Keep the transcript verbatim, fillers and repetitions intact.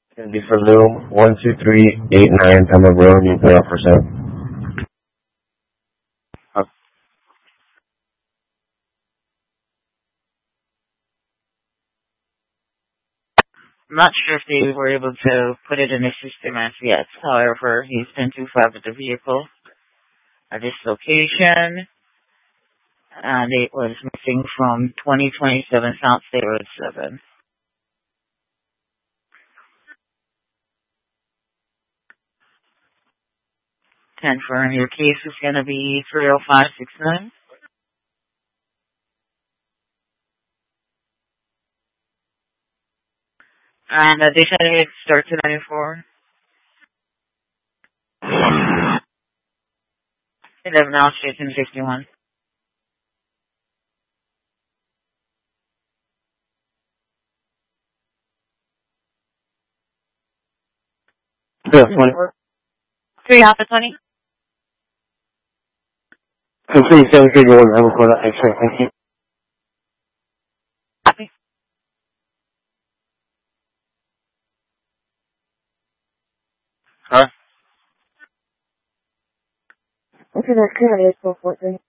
Andy for Lou, one two three eight nine Pembroke Road, you pay off for sale. Uh, I'm not sure if they were able to put it in the system as yet. However, he's been too far with the vehicle at this location, and it was missing from twenty twenty-seven South State Road seven. Confirm your case is going to be three oh five six nine. And additionally, it starts at ninety-four. eleven House Street in fifty-one. yeah, twenty. three half of twenty. Complete seven fifty one, I will call that extra, thank you. Copy. Huh? Okay, that's clear, I just four four three.